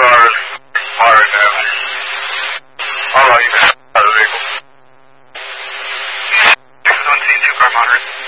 are hard now. All right, now. 617 2 car monitor.